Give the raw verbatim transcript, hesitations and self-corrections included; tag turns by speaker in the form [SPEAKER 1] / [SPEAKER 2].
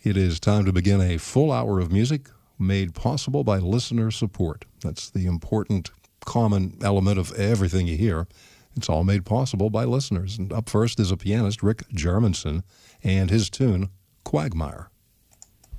[SPEAKER 1] It is time to begin a full hour of music made possible by listener support. That's the important common element of everything you hear. It's all made possible by listeners. And up first is a pianist, Rick Jarmanson, and his tune, Quagmire.